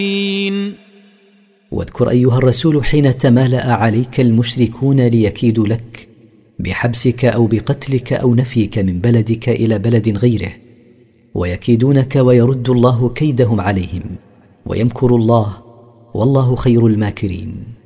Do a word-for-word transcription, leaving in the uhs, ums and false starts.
واذكر أيها الرسول حين تمالأ عليك المشركون ليكيدوا لك بحبسك أو بقتلك أو نفيك من بلدك إلى بلد غيره، ويكيدونك ويرد الله كيدهم عليهم، ويمكر الله والله خير الماكرين.